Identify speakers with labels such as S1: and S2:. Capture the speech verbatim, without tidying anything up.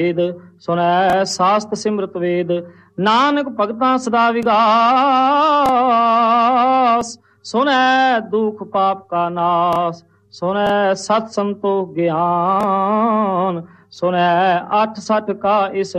S1: ਸੁਣੈ ਸਾਸਤ ਸਿਮਰਤ ਵੇਦ। ਨਾਨਕ ਭਗਤਾਂ ਸਦਾ ਵਿਗਾਸ, ਸੁਣੈ ਦੁਖ ਪਾਪ ਕਾ ਨਾਸ। ਸੁਣੈ ਸਤ ਸੰਤੋਖ ਗਿਆਨ, ਸੁਣੈ ਅੱਠ ਸਠ ਕਾ ਇਸਨਾਨ।